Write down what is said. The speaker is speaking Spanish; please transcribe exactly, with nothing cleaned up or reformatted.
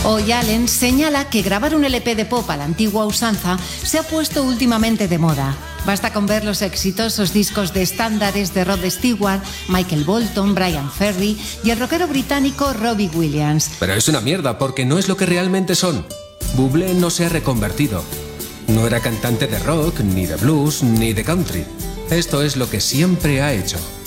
Hoy Allen señala que grabar un L P de pop a la antigua usanza se ha puesto últimamente de moda. Basta con ver los exitosos discos de estándares de Rod Stewart, Michael Bolton, Brian Ferry y el rockero británico Robbie Williams. Pero es una mierda porque no es lo que realmente son. Bublé no se ha reconvertido. No era cantante de rock, ni de blues, ni de country. Esto es lo que siempre ha hecho.